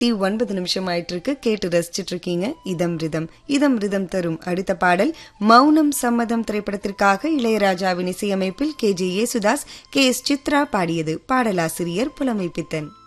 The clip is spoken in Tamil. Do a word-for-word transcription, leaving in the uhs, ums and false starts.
ஒன்பது நிமிஷம் ஆயிட்டு இருக்கு. கேட்டு ரசிச்சிட்டு இருக்கீங்க இதம் ரிதம். இதம் ரிதம் தரும் அடுத்த பாடல் மௌனம் சம்மதம் திரைப்படத்திற்காக இளையராஜாவின் இசையமைப்பில் K J Yesudas, K S Chitra பாடியது. பாடலாசிரியர் புலமை பித்தன்.